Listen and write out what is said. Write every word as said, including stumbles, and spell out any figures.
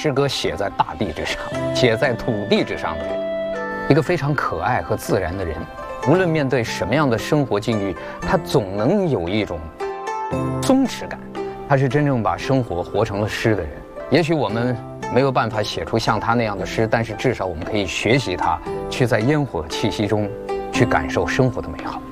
诗歌写在大地之上、写在土地之上的人，一个非常可爱和自然的人。无论面对什么样的生活境遇，他总能有一种松弛感。他是真正把生活活成了诗的人。也许我们没有办法写出像他那样的诗，但是至少我们可以学习他，去在烟火气息中去感受生活的美好。